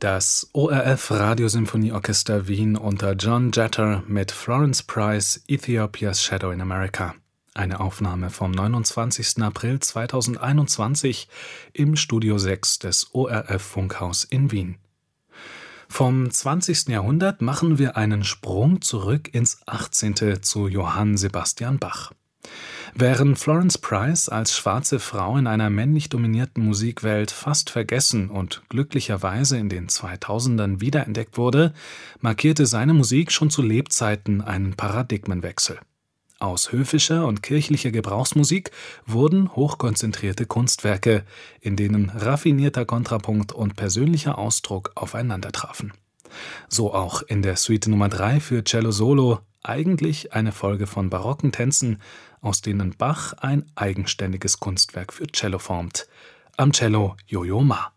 Das ORF Radiosymphonieorchester Wien unter John Jeter mit Florence Price Ethiopia's Shadow in America. Eine Aufnahme vom 29. April 2021 im Studio 6 des ORF Funkhaus in Wien. Vom 20. Jahrhundert machen wir einen Sprung zurück ins 18. zu Johann Sebastian Bach. Während Florence Price als schwarze Frau in einer männlich dominierten Musikwelt fast vergessen und glücklicherweise in den 2000ern wiederentdeckt wurde, markierte seine Musik schon zu Lebzeiten einen Paradigmenwechsel. Aus höfischer und kirchlicher Gebrauchsmusik wurden hochkonzentrierte Kunstwerke, in denen raffinierter Kontrapunkt und persönlicher Ausdruck aufeinander trafen. So auch in der Suite Nummer 3 für Cello Solo, eigentlich eine Folge von barocken Tänzen, aus denen Bach ein eigenständiges Kunstwerk für Cello formt. Am Cello Yo-Yo Ma.